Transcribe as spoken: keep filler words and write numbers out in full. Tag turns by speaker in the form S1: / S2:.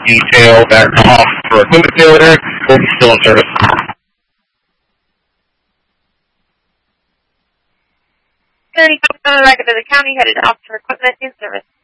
S1: detail that come off for equipment failure will be still in service.
S2: thirty-five on the record of the county headed off for equipment in service.